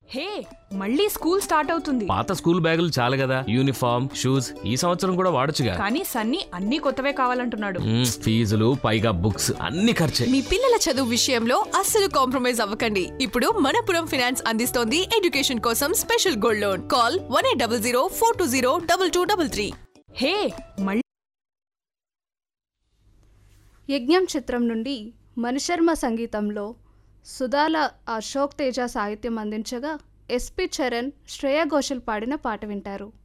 హే, మళ్ళీ school start అవుతుంది. పాత స్కూల్ బ్యాగులు చాలు కదా, యూనిఫామ్ షూస్ ఈ సంవత్సరం కూడా వాడొచ్చుగా. కానీ సన్నీ అన్ని కొత్తవే కావాలంటున్నాడు. ఫీజులు పైగా బుక్స్ అన్ని ఖర్చే. మీ పిల్లల చదువు విషయంలో అస్సలు కాంప్రమైజ్ అవ్వకండి. ఇప్పుడు మనపురం ఫైనాన్స్ అందిస్తోంది ఎడ్యుకేషన్ కోసం స్పెషల్ గోల్డ్ లోన్. కాల్ 1800 420 2233. హే, మళ్ళీ యజ్ఞం చిత్రం నుండి మణిశర్మ సంగీతంలో సుధాల అశోక్ తేజ సాహిత్యం అందించగా ఎస్పి చరణ్, శ్రేయా ఘోషల్ పాడిన పాట వింటారు.